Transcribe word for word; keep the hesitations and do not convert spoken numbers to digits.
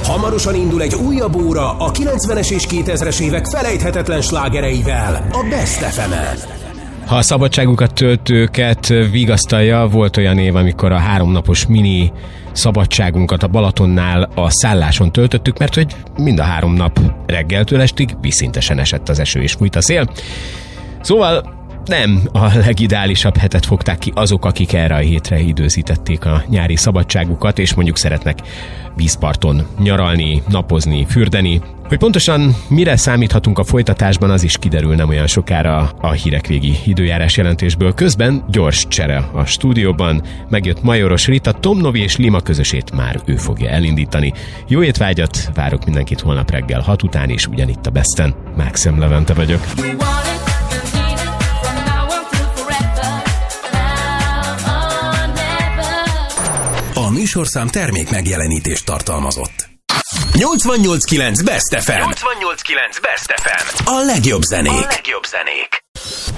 Hamarosan indul egy újabb óra a kilencvenes és kétezres évek felejthetetlen slágereivel a Best ef emen. Ha a szabadságukat töltőket vigasztalja, volt olyan év, amikor a háromnapos mini szabadságunkat a Balatonnál a szálláson töltöttük, mert hogy mind a három nap reggeltől estig vízszintesen esett az eső és fújt a szél. Szóval nem a legideálisabb hetet fogták ki azok, akik erre a hétre időzítették a nyári szabadságukat, és mondjuk szeretnek vízparton nyaralni, napozni, fürdeni. Hogy pontosan mire számíthatunk a folytatásban, az is kiderül nem olyan sokára a hírek végi időjárás jelentésből. Közben gyors csere a stúdióban. Megjött Majoros Rita, Tom Novi és Lima közösét már ő fogja elindítani. Jó étvágyat, várok mindenkit holnap reggel hat után, és ugyanitt a Besten. Mákszem Levente vagyok. A műsorszám termék megjelenítést tartalmazott. nyolcvannyolc kilenc Best ef em. nyolcvannyolc kilenc Best ef em. A legjobb zenék. A legjobb zenék.